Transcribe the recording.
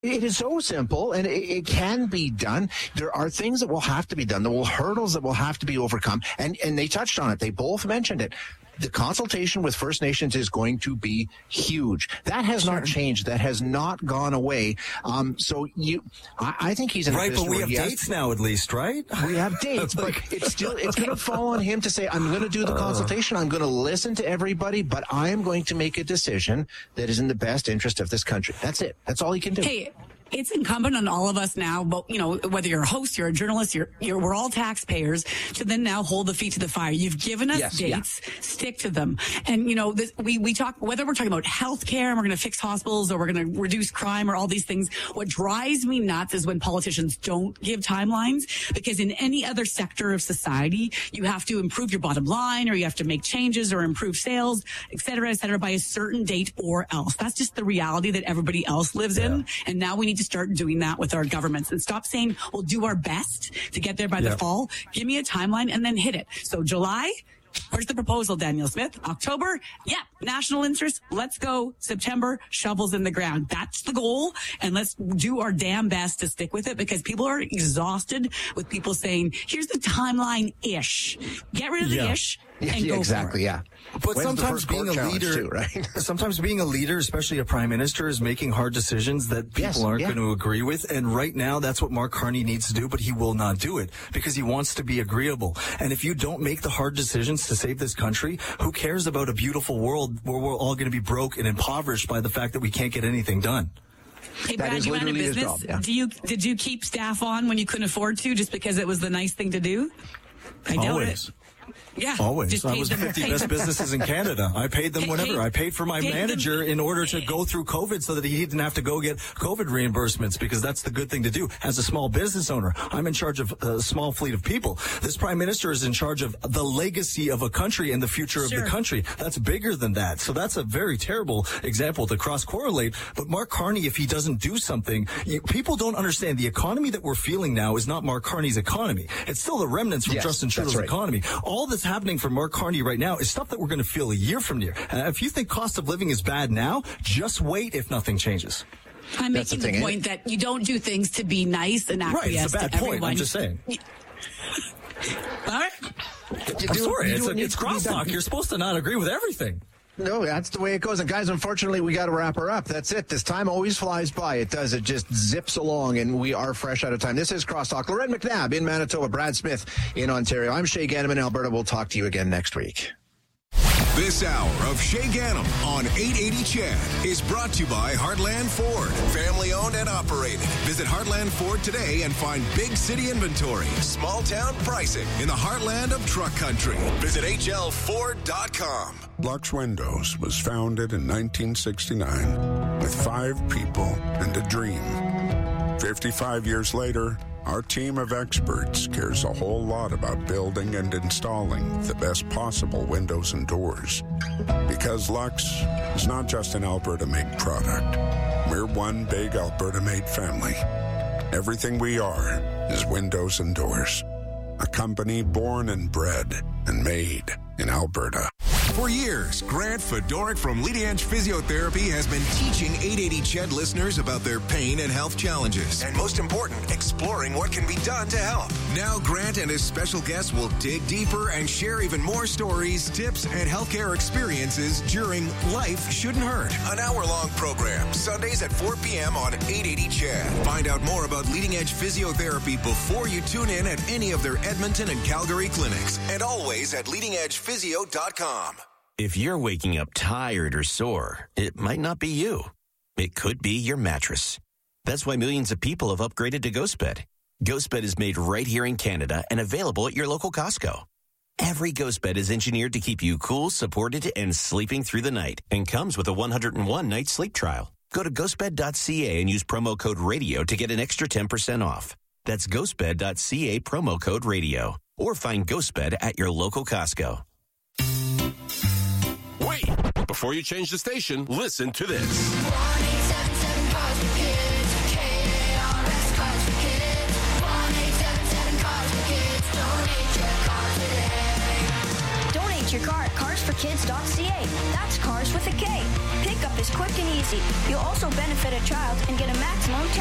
It is so simple, and it can be done. There are things that will have to be done. There will hurdles that will have to be overcome, and they touched on it. They both mentioned it. The consultation with First Nations is going to be huge. That has not changed. That has not gone away. I think he's in right, but we have dates now, at least, right? We have dates, but it's going to fall on him to say, I'm going to do the consultation. I'm going to listen to everybody, but I am going to make a decision that is in the best interest of this country. That's it. That's all he can do. Hey, it's incumbent on all of us now, but whether you're a host, you're a journalist, we're all taxpayers, to then now hold the feet to the fire. You've given us dates, stick to them. And we talk, whether we're talking about healthcare and we're going to fix hospitals or we're going to reduce crime or all these things. What drives me nuts is when politicians don't give timelines, because in any other sector of society, you have to improve your bottom line, or you have to make changes or improve sales, et cetera, by a certain date or else. That's just the reality that everybody else lives in. And now we need to start doing that with our governments and stop saying we'll do our best to get there by the fall. Give me a timeline and then hit it. So July, where's the proposal, Danielle Smith? October, national interest, let's go. September, shovels in the ground. That's the goal, and let's do our damn best to stick with it, because people are exhausted with people saying, here's the timeline-ish. Get rid of the ish. And go exactly, for it. But sometimes being a leader, too, right? Sometimes being a leader, especially a prime minister, is making hard decisions that people aren't going to agree with. And right now, that's what Mark Carney needs to do, but he will not do it because he wants to be agreeable. And if you don't make the hard decisions to save this country, who cares about a beautiful world where we're all going to be broke and impoverished by the fact that we can't get anything done? Hey, Brad, you ran a business. Did you keep staff on when you couldn't afford to, just because it was the nice thing to do? I doubt it. Yeah, always. I was 50 best businesses in Canada. I paid them whatever. I paid for my manager in order to go through COVID so that he didn't have to go get COVID reimbursements, because that's the good thing to do. As a small business owner, I'm in charge of a small fleet of people. This prime minister is in charge of the legacy of a country and the future of the country. That's bigger than that. So that's a very terrible example to cross-correlate. But Mark Carney, if he doesn't do something, people don't understand. The economy that we're feeling now is not Mark Carney's economy. It's still the remnants from Justin Trudeau's economy. All that's happening for Mark Carney right now is stuff that we're going to feel a year from now. If you think cost of living is bad now, just wait if nothing changes. I'm making the point that you don't do things to be nice and acquiesce to everyone. Right, it's a bad point. I'm just saying. All right. I'm sorry, it's crosstalk. You're supposed to not agree with everything. No, that's the way it goes. And guys, unfortunately, we got to wrap her up. That's it. This time always flies by. It does. It just zips along, and we are fresh out of time. This is Crosstalk. Lorette McNabb in Manitoba, Brad Smith in Ontario. I'm Shay Ganem in Alberta. We'll talk to you again next week. This hour of Shay Ganem on 880 CHED is brought to you by Heartland Ford. Family owned and operated. Visit Heartland Ford today and find big city inventory, small town pricing in the heartland of truck country. Visit hlford.com. Lux Windows was founded in 1969 with 5 people and a dream. 55 years later, our team of experts cares a whole lot about building and installing the best possible windows and doors. Because Lux is not just an Alberta-made product. We're one big Alberta-made family. Everything we are is windows and doors. A company born and bred and made in Alberta. For years, Grant Fedoric from Leading Edge Physiotherapy has been teaching 880 CHED listeners about their pain and health challenges. And most important, exploring what can be done to help. Now Grant and his special guests will dig deeper and share even more stories, tips, and healthcare experiences during Life Shouldn't Hurt. An hour-long program, Sundays at 4 p.m. on 880 CHED. Find out more about Leading Edge Physiotherapy before you tune in at any of their Edmonton and Calgary clinics. And always at leadingedgephysio.com. If you're waking up tired or sore, it might not be you. It could be your mattress. That's why millions of people have upgraded to GhostBed. GhostBed is made right here in Canada and available at your local Costco. Every GhostBed is engineered to keep you cool, supported, and sleeping through the night, and comes with a 101-night sleep trial. Go to ghostbed.ca and use promo code RADIO to get an extra 10% off. That's ghostbed.ca, promo code RADIO. Or find GhostBed at your local Costco. Wait! Before you change the station, listen to this. 1-877 Cars for Kids. KARS Cars for Kids. 1-877 Cars for Kids. Donate your car today. Donate your car at carsforkids.ca. That's cars with a K. Pick up is quick and easy. You'll also benefit a child and get a maximum